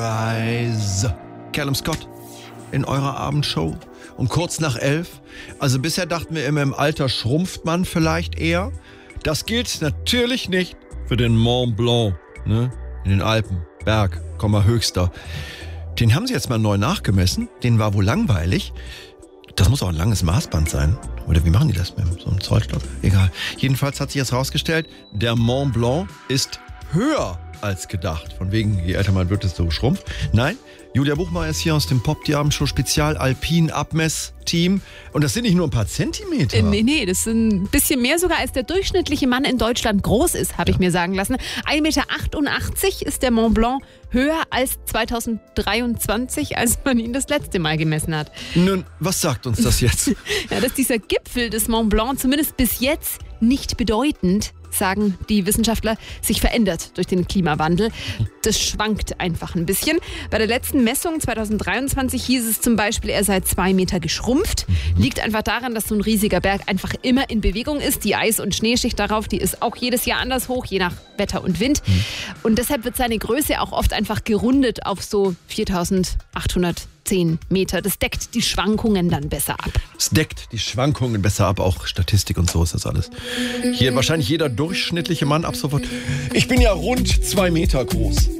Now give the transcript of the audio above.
Rise. Callum Scott in eurer Abendshow um kurz nach 11. Also bisher dachten wir immer, im Alter schrumpft man vielleicht eher. Das gilt natürlich nicht für den Mont Blanc, ne? In den Alpen, Berg, höchster. Den haben sie jetzt mal neu nachgemessen. Den war wohl langweilig. Das muss auch ein langes Maßband sein. Oder wie machen die das mit so einem Zollstock? Egal. Jedenfalls hat sich jetzt rausgestellt, der Mont Blanc ist höher als gedacht. Von wegen, je älter man wird, desto schrumpft. Nein, Julia Buchmeier ist hier aus dem Pop die Abendshow Spezial Alpin Abmessteam. Und das sind nicht nur ein paar Zentimeter. Nee, das sind ein bisschen mehr sogar, als der durchschnittliche Mann in Deutschland groß ist, habe ich mir sagen lassen. 1,88 Meter ist der Mont Blanc, höher als 2023, als man ihn das letzte Mal gemessen hat. Nun, was sagt uns das jetzt? Ja, dass dieser Gipfel des Mont Blanc zumindest bis jetzt nicht bedeutend, sagen die Wissenschaftler, sich verändert durch den Klimawandel. Das schwankt einfach ein bisschen. Bei der letzten Messung 2023 hieß es zum Beispiel, er sei 2 Meter geschrumpft. Liegt einfach daran, dass so ein riesiger Berg einfach immer in Bewegung ist. Die Eis- und Schneeschicht darauf, die ist auch jedes Jahr anders hoch, je nach Wetter und Wind. Und deshalb wird seine Größe auch oft einfach gerundet auf so 4.810 Meter. Das deckt die Schwankungen dann besser ab. Es deckt die Schwankungen besser ab, auch Statistik und so ist das alles. Hier wahrscheinlich jeder durchschnittliche Mann ab sofort. Ich bin ja rund 2 Meter groß.